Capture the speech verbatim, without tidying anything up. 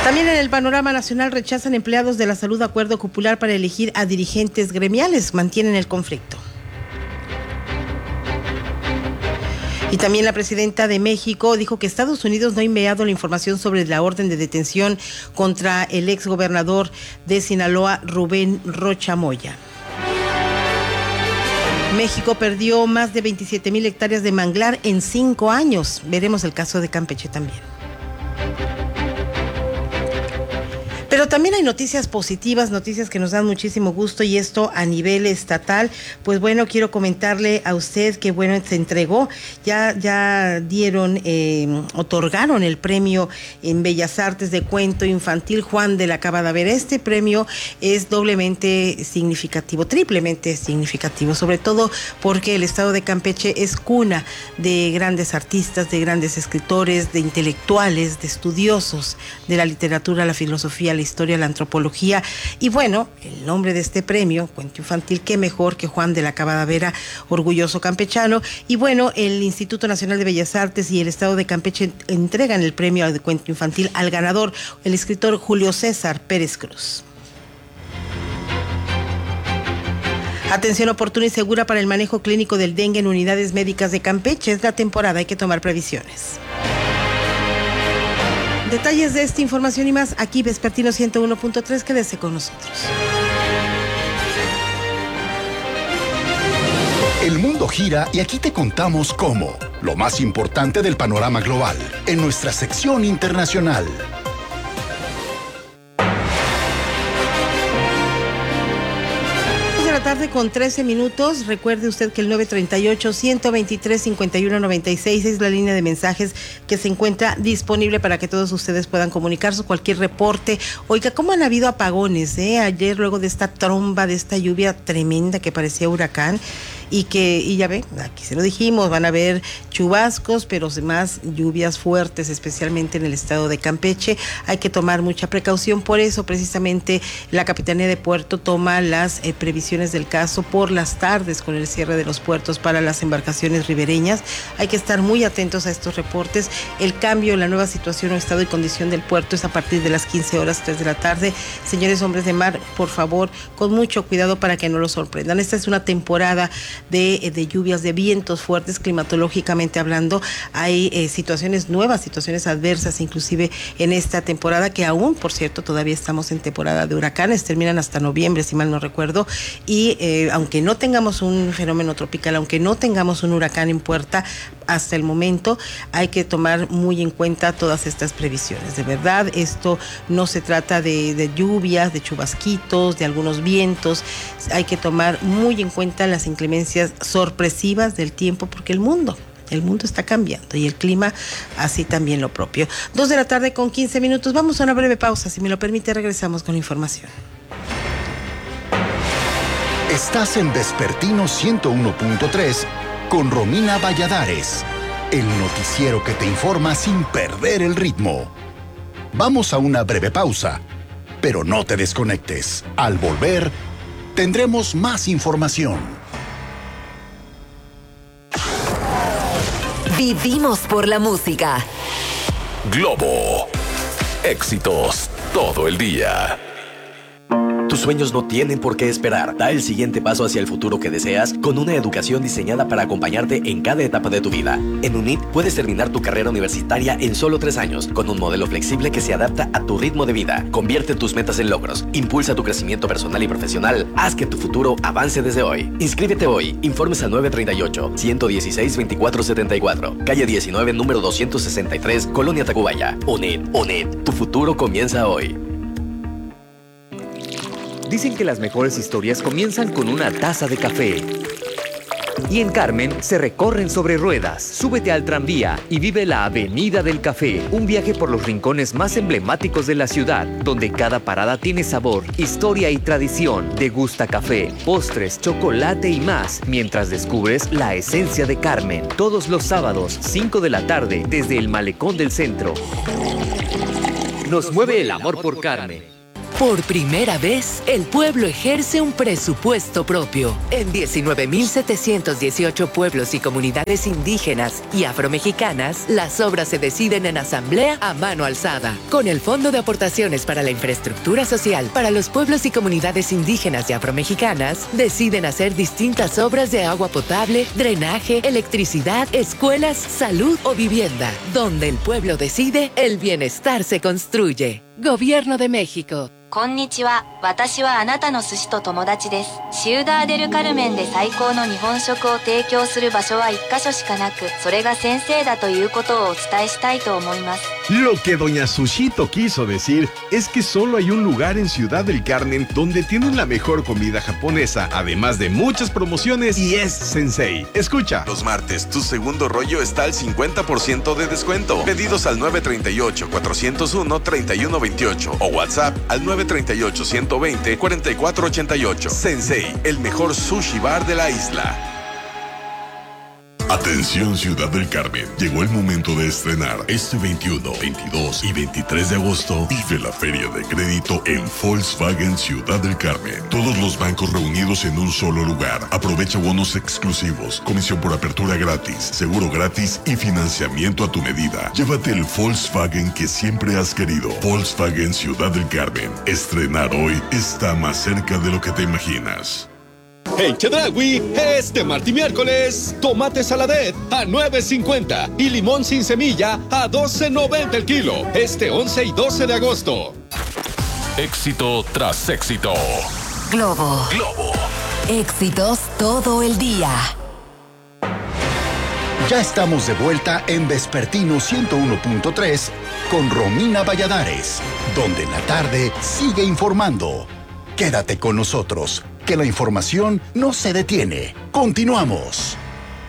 También en el panorama nacional rechazan empleados de la salud acuerdo popular para elegir a dirigentes gremiales, mantienen el conflicto. Y también la presidenta de México dijo que Estados Unidos no ha enviado la información sobre la orden de detención contra el exgobernador de Sinaloa, Rubén Rocha Moya. México perdió más de veintisiete mil hectáreas de manglar en cinco años. Veremos el caso de Campeche también. Pero también hay noticias positivas, noticias que nos dan muchísimo gusto, y esto a nivel estatal. Pues bueno, quiero comentarle a usted que bueno, se entregó, ya, ya dieron, eh, otorgaron el premio en Bellas Artes de Cuento Infantil Juan de la Cabadavera. Este premio es doblemente significativo, triplemente significativo, sobre todo porque el estado de Campeche es cuna de grandes artistas, de grandes escritores, de intelectuales, de estudiosos de la literatura, la filosofía, la historia, la antropología. Y bueno, el nombre de este premio, Cuento Infantil, qué mejor que Juan de la Cabadavera, orgulloso campechano. Y bueno, el Instituto Nacional de Bellas Artes y el Estado de Campeche entregan el premio de Cuento Infantil al ganador, el escritor Julio César Pérez Cruz. Atención oportuna y segura para el manejo clínico del dengue en unidades médicas de Campeche. Es la temporada, hay que tomar previsiones. Detalles de esta información y más aquí, Vespertino ciento uno punto tres, quédese con nosotros. El mundo gira y aquí te contamos cómo. Lo más importante del panorama global, en nuestra sección internacional. Tarde con trece minutos. Recuerde usted que el nueve treinta y ocho, ciento veintitrés, cincuenta y uno noventa y seis es la línea de mensajes que se encuentra disponible para que todos ustedes puedan comunicarse, cualquier reporte. Oiga, ¿cómo han habido apagones? Eh? Ayer, luego de esta tromba, de esta lluvia tremenda que parecía huracán, y que, y ya ven, aquí se lo dijimos, van a haber chubascos, pero más lluvias fuertes, especialmente en el estado de Campeche. Hay que tomar mucha precaución, por eso precisamente la Capitanía de Puerto toma las eh, previsiones del caso por las tardes con el cierre de los puertos para las embarcaciones ribereñas. Hay que estar muy atentos a estos reportes. El cambio, la nueva situación o estado y condición del puerto es a partir de las quince horas, tres de la tarde. Señores hombres de mar, por favor, con mucho cuidado para que no los sorprendan. Esta es una temporada De, de lluvias, de vientos fuertes, climatológicamente hablando. Hay eh, situaciones nuevas, situaciones adversas, inclusive en esta temporada, que aún, por cierto, todavía estamos en temporada de huracanes, terminan hasta noviembre, si mal no recuerdo, y eh, aunque no tengamos un fenómeno tropical, aunque no tengamos un huracán en puerta, hasta el momento hay que tomar muy en cuenta todas estas previsiones. De verdad, esto no se trata de, de lluvias, de chubasquitos, de algunos vientos. Hay que tomar muy en cuenta las inclemencias sorpresivas del tiempo, porque el mundo, el mundo está cambiando y el clima así también lo propio. Dos de la tarde con quince minutos. Vamos a una breve pausa, si me lo permite, regresamos con la información. Estás en Vespertino ciento uno punto tres con Romina Valladares, el noticiero que te informa sin perder el ritmo. Vamos a una breve pausa, pero no te desconectes. Al volver, tendremos más información. Vivimos por la música. Globo. Éxitos todo el día. Tus sueños no tienen por qué esperar. Da el siguiente paso hacia el futuro que deseas con una educación diseñada para acompañarte en cada etapa de tu vida. En UNIT puedes terminar tu carrera universitaria en solo tres años, con un modelo flexible que se adapta a tu ritmo de vida. Convierte tus metas en logros, impulsa tu crecimiento personal y profesional, haz que tu futuro avance desde hoy. Inscríbete hoy. Informes al nueve treinta y ocho, ciento dieciséis, veinticuatro setenta y cuatro. Calle diecinueve, número doscientos sesenta y tres, Colonia Tacubaya. UNIT, UNIT. Tu futuro comienza hoy. Dicen que las mejores historias comienzan con una taza de café. Y en Carmen se recorren sobre ruedas. Súbete al tranvía y vive la Avenida del Café, un viaje por los rincones más emblemáticos de la ciudad, donde cada parada tiene sabor, historia y tradición. Degusta café, postres, chocolate y más, mientras descubres la esencia de Carmen. Todos los sábados, cinco de la tarde, desde el Malecón del Centro. Nos mueve el amor por Carmen. Por primera vez, el pueblo ejerce un presupuesto propio. En diecinueve mil setecientos dieciocho pueblos y comunidades indígenas y afromexicanas, las obras se deciden en asamblea a mano alzada. Con el Fondo de Aportaciones para la Infraestructura Social para los pueblos y comunidades indígenas y afromexicanas, deciden hacer distintas obras de agua potable, drenaje, electricidad, escuelas, salud o vivienda. Donde el pueblo decide, el bienestar se construye. Gobierno de México. こんにちは。私はあなたの寿司と友達です。シウダーデルカルメンで最高の日本食を提供する場所は一カ所しかなく、それが先生だということをお伝えしたいと思います。 Lo que doña Sushito quiso decir es que solo hay un lugar en Ciudad del Carmen donde tienen la mejor comida japonesa, además de muchas promociones, y es Sensei. Escucha. Los martes, tu segundo rollo está al cincuenta por ciento de descuento. Pedidos al nueve tres ocho, cuatro cero uno, tres uno dos ocho o WhatsApp al nueve tres ocho, uno dos cero, cuatro cuatro ocho ocho. Sensei, el mejor sushi bar de la isla. Atención Ciudad del Carmen, llegó el momento de estrenar. Este veintiuno, veintidós y veintitrés de agosto vive la feria de crédito en Volkswagen Ciudad del Carmen. Todos los bancos reunidos en un solo lugar. Aprovecha bonos exclusivos, comisión por apertura gratis, seguro gratis y financiamiento a tu medida. Llévate el Volkswagen que siempre has querido. Volkswagen Ciudad del Carmen. Estrenar hoy está más cerca de lo que te imaginas. En Chedraui, este martes y miércoles, tomate saladet a nueve cincuenta y limón sin semilla a doce noventa el kilo. Este once y doce de agosto. Éxito tras éxito. Globo. Globo. Éxitos todo el día. Ya estamos de vuelta en Vespertino ciento uno punto tres con Romina Valladares, donde la tarde sigue informando. Quédate con nosotros, que la información no se detiene. Continuamos.